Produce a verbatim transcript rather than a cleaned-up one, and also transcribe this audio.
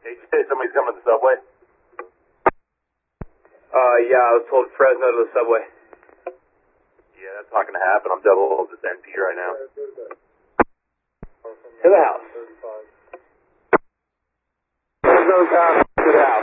Hey, you say somebody's coming to the subway? Uh, yeah, I was told Fresno to the subway. Yeah, that's not going to happen. I'm double just N P right now. To the house. Fresno's house, to the house.